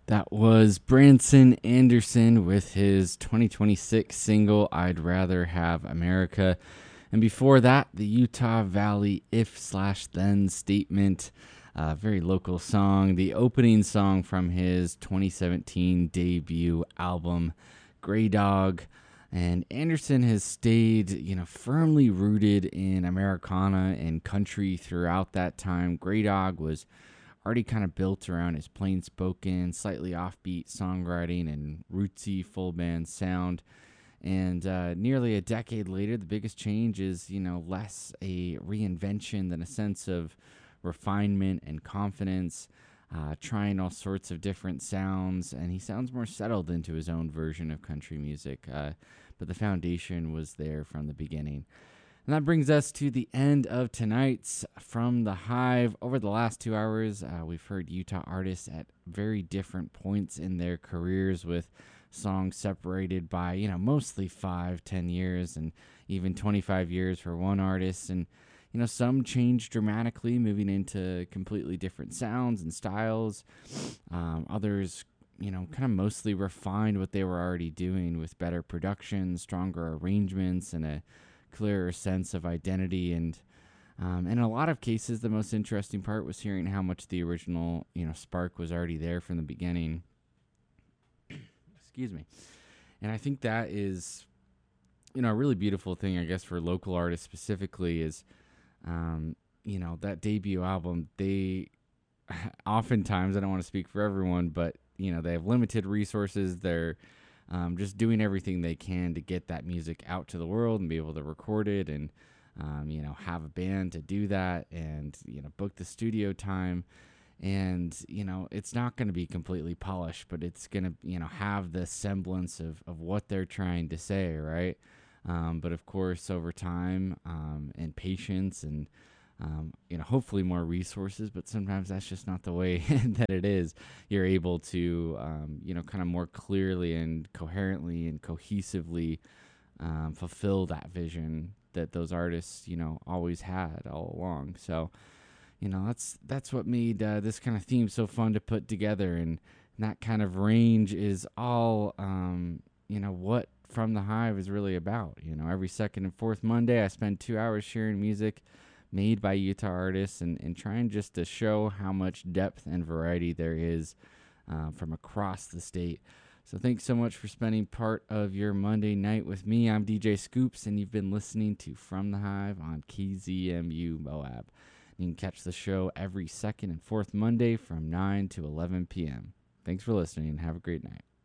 That was Branson Anderson with his 2026 single, I'd Rather Have America. And before that, the Utah Valley If Slash Then Statement, a very local song, the opening song from his 2017 debut album, Grey Dog. And Anderson has stayed, firmly rooted in Americana and country throughout that time. Grey Dog was already kind of built around his plain spoken, slightly offbeat songwriting and rootsy full band sound. And nearly a decade later, the biggest change is, less a reinvention than a sense of refinement and confidence, trying all sorts of different sounds. And he sounds more settled into his own version of country music. But the foundation was there from the beginning. And that brings us to the end of tonight's From the Hive. Over the last 2 hours, we've heard Utah artists at very different points in their careers with songs separated by, mostly 5, 10 years and even 25 years for one artist. And, some changed dramatically, moving into completely different sounds and styles. Others, kind of mostly refined what they were already doing with better production, stronger arrangements, and a clearer sense of identity. And in a lot of cases, the most interesting part was hearing how much the original, spark was already there from the beginning. Excuse me. And I think that is, a really beautiful thing, I guess, for local artists specifically is, that debut album, they oftentimes, I don't want to speak for everyone, but, they have limited resources. They're just doing everything they can to get that music out to the world and be able to record it and, have a band to do that and, book the studio time. And, it's not going to be completely polished, but it's going to, have the semblance of what they're trying to say, right? But of course, over time and patience and, hopefully more resources, but sometimes that's just not the way that it is. You're able to, kind of more clearly and coherently and cohesively fulfill that vision that those artists, always had all along. So, that's what made this kind of theme so fun to put together. And that kind of range is all, what From the Hive is really about. Every second and fourth Monday, I spend 2 hours sharing music made by Utah artists and trying just to show how much depth and variety there is from across the state. So thanks so much for spending part of your Monday night with me. I'm DJ Scoops, and you've been listening to From the Hive on KZMU Moab. You can catch the show every second and fourth Monday from 9 to 11 p.m. Thanks for listening, and have a great night.